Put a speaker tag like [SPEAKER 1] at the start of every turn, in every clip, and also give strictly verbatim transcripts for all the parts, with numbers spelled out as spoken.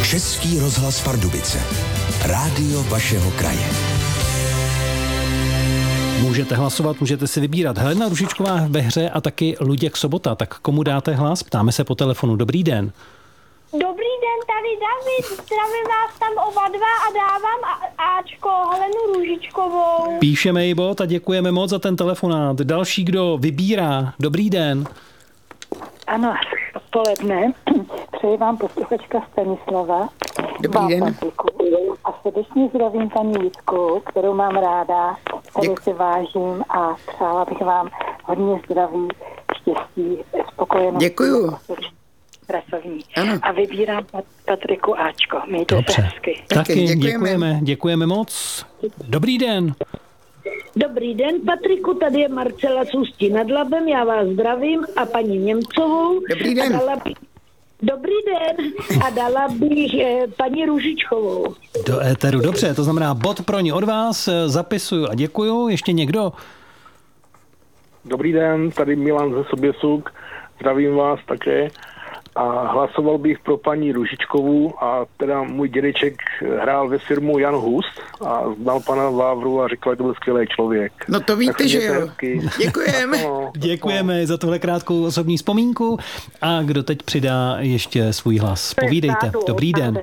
[SPEAKER 1] Český rozhlas Pardubice. Rádio vašeho kraje.
[SPEAKER 2] Můžete hlasovat, můžete si vybírat. Helena Růžičková ve hře a taky Luděk Sobota. Tak komu dáte hlas? Ptáme se po telefonu. Dobrý den.
[SPEAKER 3] Dobrý den, tady David. Zdravím vás tam oba dva a dávám a- Ačko, Helenu Růžičkovou.
[SPEAKER 2] Píšeme jí bod a děkujeme moc za ten telefonát. Další, kdo vybírá. Dobrý den.
[SPEAKER 4] Ano, odpoledne. Přeji vám posluchačka Stanislava.
[SPEAKER 5] Dobrý den.
[SPEAKER 4] Patriku. A srdečně zdravím paní Jitku, kterou mám ráda, kterou si vážím a přála bych vám hodně zdraví, štěstí, spokojenosti.
[SPEAKER 5] Děkuju.
[SPEAKER 4] Pracovní.
[SPEAKER 5] Ano.
[SPEAKER 4] A vybírám Patriku Ačko. Mějte
[SPEAKER 2] Dobře.
[SPEAKER 4] se hezky.
[SPEAKER 2] Taky
[SPEAKER 5] děkujeme.
[SPEAKER 2] děkujeme. Děkujeme moc. Dobrý den.
[SPEAKER 6] Dobrý den, Patriku, tady je Marcela z Ústí nad Labem, já vás zdravím a paní Němcovou.
[SPEAKER 5] Dobrý den.
[SPEAKER 6] A dala bych, dobrý den a dala bych eh, paní Růžičkovou.
[SPEAKER 2] Do éteru. Dobře, to znamená bod pro ní od vás. Zapisuju a děkuju. Ještě někdo?
[SPEAKER 7] Dobrý den, tady Milan ze Soběsuk, zdravím vás také a hlasoval bych pro paní Růžičkovou a teda můj dědeček hrál ve firmu Jan Hus a znal pana Vávru a říkal, že to byl skvělý člověk.
[SPEAKER 5] No to víte,
[SPEAKER 7] Tak
[SPEAKER 5] že
[SPEAKER 7] mějte
[SPEAKER 5] jo.
[SPEAKER 7] hezky.
[SPEAKER 5] Děkujeme.
[SPEAKER 7] No,
[SPEAKER 2] Děkujeme za tuhle krátkou osobní vzpomínku. A kdo teď přidá ještě svůj hlas? Povídejte. Dobrý den.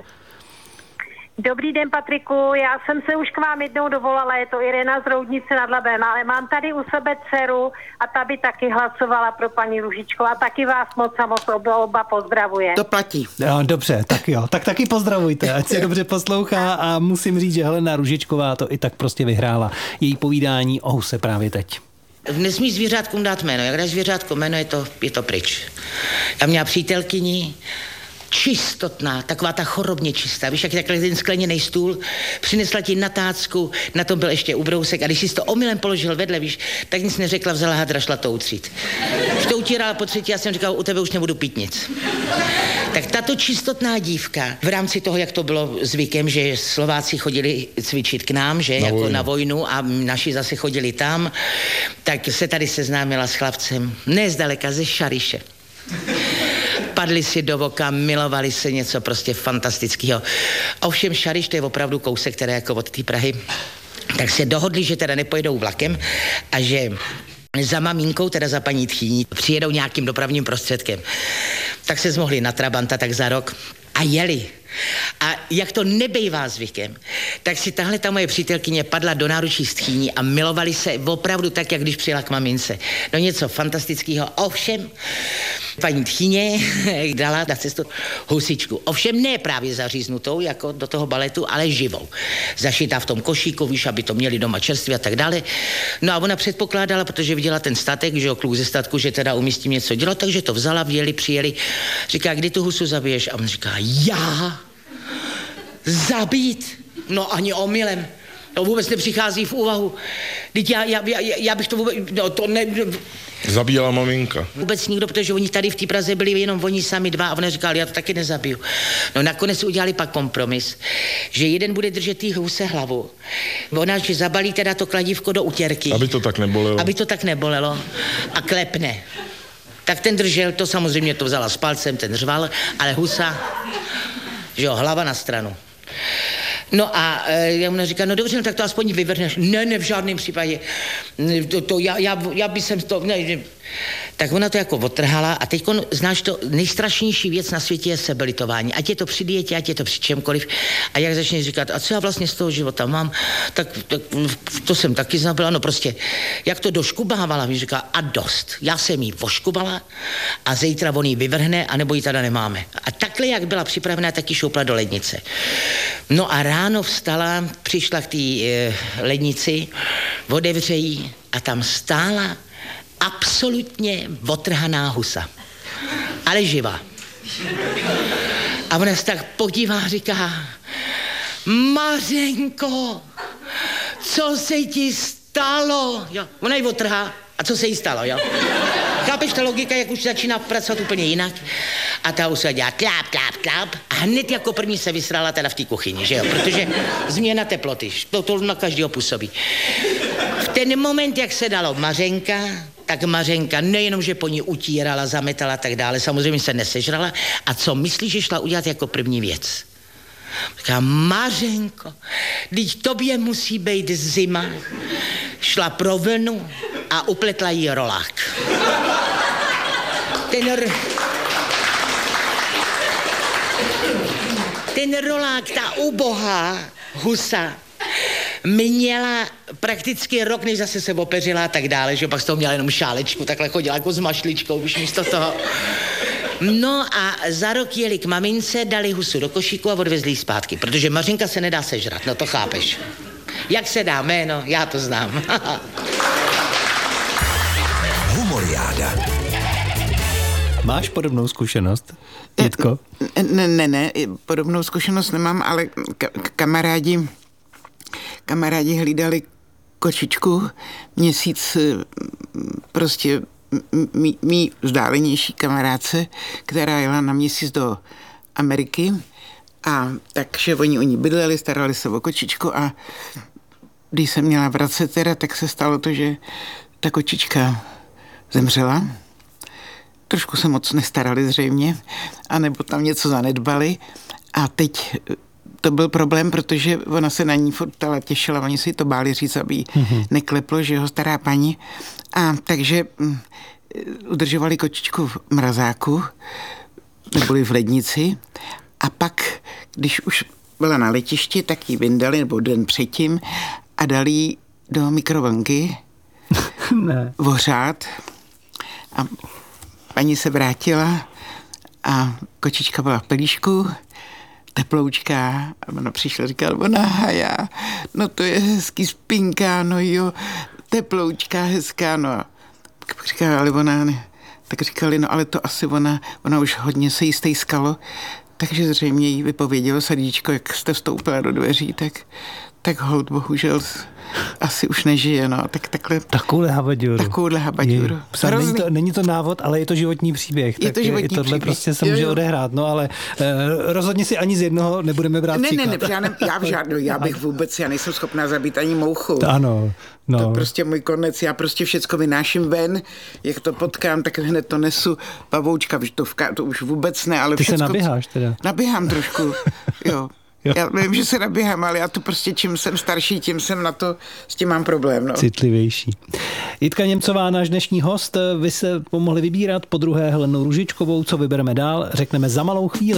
[SPEAKER 8] Dobrý den, Patriku. Já jsem se už k vám jednou dovolala, je to Irena z Roudnice nad Labem, ale mám tady u sebe dceru a ta by taky hlasovala pro paní Růžičkovou a taky vás moc a moc oba, oba pozdravuje.
[SPEAKER 5] To platí.
[SPEAKER 2] Jo, dobře, tak jo. Tak taky pozdravujte, ať se dobře poslouchá a musím říct, že Helena Růžičková to i tak prostě vyhrála. Její povídání o huse právě teď.
[SPEAKER 9] Nesmí zvířátkům dát jméno. Jak dáš zvířátko jméno, je to, je to pryč. Já měla přítelkyni, čistotná, taková ta chorobně čistá. Víš, jak takhle ten skleněný stůl, přinesla ti na tácku, na tom byl ještě ubrousek a když jsi to omylem položil vedle, víš, tak nic neřekla, vzala hadra, šla to utřít. Už to utírala po třetí, já jsem říkal, u tebe už nebudu pít nic. Tak tato čistotná dívka, v rámci toho, jak to bylo zvykem, že Slováci chodili cvičit k nám, že, na jako vojnu. na vojnu a naši zase chodili tam, tak se tady seznámila s chlapcem, ne zdaleka, ze Šariše. Padli si do voka, milovali se, něco prostě fantastického. Ovšem Šariš, to je opravdu kousek, který jako od té Prahy, tak se dohodli, že teda nepojedou vlakem a že za maminkou, teda za paní Tchýní, přijedou nějakým dopravním prostředkem. Tak se zmohli na Trabanta tak za rok a jeli. A jak to nebejvá zvykem, tak si tahle ta moje přítelkyně padla do náručí s Tchýní a milovali se opravdu tak, jak když přijela k mamince. No něco fantastického. Ovšem, paní Tchýně dala na cestu husičku. Ovšem ne právě zaříznutou, jako do toho baletu, ale živou. Zašitá v tom košíku, víš, aby to měli doma čerstvě a tak dále. No a ona předpokládala, protože viděla ten statek, že jo, kluk ze statku, že teda umí něco dělat, takže to vzala, vjeli, přijeli. Říká, kdy tu husu zabiješ? A on říká, já? Zabít? No ani omylem. To vůbec nepřichází v úvahu. Teď já, já, já, já bych to vůbec... No, to ne...
[SPEAKER 10] Zabíjela maminka.
[SPEAKER 9] Vůbec nikdo, protože oni tady v té Praze byli jenom oni sami dva a ona říkala, já to taky nezabiju. No nakonec udělali pak kompromis, že jeden bude držet tý huse hlavu. Ona, že zabalí teda to kladívko do utěrky.
[SPEAKER 10] Aby to tak nebolelo.
[SPEAKER 9] Aby to tak nebolelo. A klepne. Tak ten držel, to samozřejmě to vzala s palcem, ten řval, ale husa, že jo, hlava na stranu. No a e, ona říká, no dobře, no tak to aspoň vyvrhneš. Ne, ne, v žádném případě. To, to, já, já, já bych sem to... Ne, ne. Tak ona to jako odtrhala a teď znáš to, nejstrašnější věc na světě je sebelitování. Ať je to při dietě, ať je to při čemkoliv. A jak začneš říkat, a co já vlastně z toho života mám, tak, tak to jsem taky zabila. No prostě, jak to doškubávala, mi říká, a dost. Já jsem jí voškubala a zítra on jí vyvrhne, anebo ji teda nemáme. A takhle, jak byla připravená, tak ji šoupla do lednice. No a ráno vstala, přišla k té e, lednici, otevře jí a tam stála absolutně otrhaná husa. Ale živá. A ona se tak podívá a říká, Mařenko, co se ti stalo? Jo. Ona ji otrhá. A co se jí stalo, jo? Chápeš, ta logika, jak už začíná pracovat úplně jinak? A ta husa dělá kláp, kláp, kláp. A hned jako první se vysrala teda v té kuchyni, že jo? Protože změna teploty, to, to na každého působí. V ten moment, jak se dalo Mařenka, tak Mařenka nejenom, že po ní utírala, zametala a tak dále, samozřejmě se nesežrala. A co myslíš, že šla udělat jako první věc? Říká, Mařenko, teď tobě musí být zima. Šla pro vlnu a upletla jí rolák. Ten, r... Ten rolák, ta ubohá husa, měla prakticky rok, než zase se opeřila a tak dále, že pak z toho měla jenom šálečku, takhle chodila jako s mašličkou, už místo toho. No a za rok jeli k mamince, dali husu do košíku a odvezli ji zpátky, protože Mařenka se nedá sežrat, no to chápeš. Jak se dá jméno, já to znám.
[SPEAKER 1] Humoriáda.
[SPEAKER 2] Máš podobnou zkušenost, Jitko?
[SPEAKER 5] Ne, ne, ne, podobnou zkušenost nemám, ale ka- kamarádi, kamarádi hlídali kočičku měsíc, prostě mý, mý vzdálenější kamarádce, která jela na měsíc do Ameriky, a takže oni u ní bydleli, starali se o kočičku, a když se měla vracet teda, tak se stalo to, že ta kočička zemřela. Trošku se moc nestarali zřejmě, anebo tam něco zanedbali, a teď to byl problém, protože ona se na ní furt ale těšila, oni si to báli říct, aby jí mm-hmm. nekleplo, že ho stará paní, a takže um, udržovali kočičku v mrazáku, neboli v lednici, a pak, když už byla na letišti, tak ji vyndali, nebo den předtím, a dali ji do mikrovlnky vořát, a paní se vrátila a kočička byla v pelíšku, teploučká, a ona přišla a říkala, ona haja, no to je hezký spinká, no jo, teploučká, hezká, no a říkala, ale ona ne, tak říkali, no ale to asi ona, ona už hodně se jí stejskalo, takže zřejmě jí vypovědělo srdíčko, jak jste vstoupila do dveří, tak, tak holt bohužel asi už nežije, no, tak takhle.
[SPEAKER 2] Takovouhle habaďuru.
[SPEAKER 5] Takovouhle habaďuru.
[SPEAKER 2] Není to, není to návod, ale je to životní příběh.
[SPEAKER 5] Je
[SPEAKER 2] tak
[SPEAKER 5] to životní
[SPEAKER 2] i tohle
[SPEAKER 5] příběh.
[SPEAKER 2] prostě se
[SPEAKER 5] jo,
[SPEAKER 2] může
[SPEAKER 5] jo.
[SPEAKER 2] odehrát, no, ale eh, rozhodně si ani z jednoho nebudeme brát
[SPEAKER 5] ne,
[SPEAKER 2] příklad.
[SPEAKER 5] ne, ne, já, ne, já, v žádnou, já bych vůbec, já nejsem schopná zabít ani mouchu.
[SPEAKER 2] Ano, no.
[SPEAKER 5] To prostě můj konec, já prostě všecko vynáším ven, jak to potkám, tak hned to nesu, pavoučka, to, to už vůbec ne, ale
[SPEAKER 2] Ty
[SPEAKER 5] všecko,
[SPEAKER 2] se naběháš teda.
[SPEAKER 5] Naběhám trošku, jo.
[SPEAKER 2] Jo.
[SPEAKER 5] Já vím, že se naběhám, ale já to prostě, čím jsem starší, tím jsem na to, s tím mám problém, no.
[SPEAKER 2] Citlivější. Jitka Němcová, náš dnešní host, vy se pomohli vybírat, po druhé Helenu Růžičkovou, co vybereme dál, řekneme za malou chvíli.